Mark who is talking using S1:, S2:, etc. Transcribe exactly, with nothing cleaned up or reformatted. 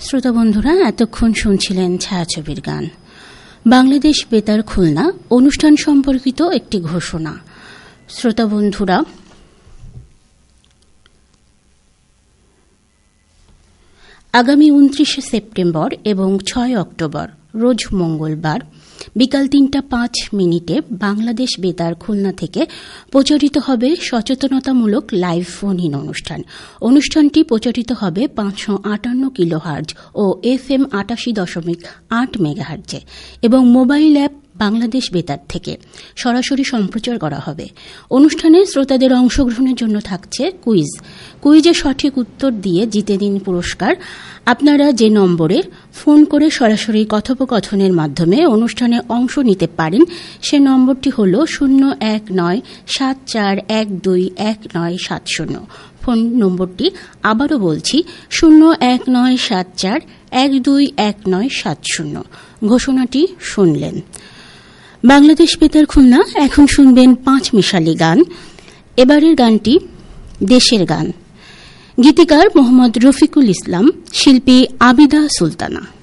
S1: শ্রোতা বন্ধুরা, এতক্ষণ শুনছিলেন ছায়াছবির গান। বাংলাদেশ বেতার খুলনা অনুষ্ঠান সম্পর্কিত একটি ঘোষণা। শ্রোতা বন্ধুরা, আগামী উনত্রিশে সেপ্টেম্বর এবং ছয় অক্টোবর রোজ মঙ্গলবার বিকাল তিনটা পাঁচ মিনিটে বাংলাদেশ বেতার খুলনা থেকে প্রচারিত হবে সচেতনতামূলক লাইভ ফোন ইন অনুষ্ঠান। অনুষ্ঠানটি প্রচারিত হবে পাঁচশো আটান্ন কিলোহার্জ ও এফ এম আটাশি দশমিক আট মেগাহার্জে এবং মোবাইল অ্যাপ বাংলাদেশ বেতার থেকে সরাসরি সম্প্রচার করা হবে। অনুষ্ঠানে শ্রোতাদের অংশগ্রহণের জন্য থাকছে কুইজ। কুইজে সঠিক উত্তর দিয়ে জিতে নিন পুরস্কার। আপনারা যে নম্বরে ফোন করে সরাসরি কথোপকথনের মাধ্যমে অনুষ্ঠানে অংশ নিতে পারেন সে নম্বরটি হল শূন্য এক নয় সাত চার এক দুই এক নয় সাত শূন্য। ফোন নম্বরটি আবারও বলছি, শূন্য এক নয় সাত চার এক দুই এক নয় সাত শূন্য। ঘোষণাটি শুনলেন। বাংলাদেশ বেতার খুলনা এখন শুনবেন পাঁচ মিশালি গান। এবারের গানটি দেশের গান। গীতিকার মোহাম্মদ রফিকুল ইসলাম, শিল্পী আবিদা সুলতানা।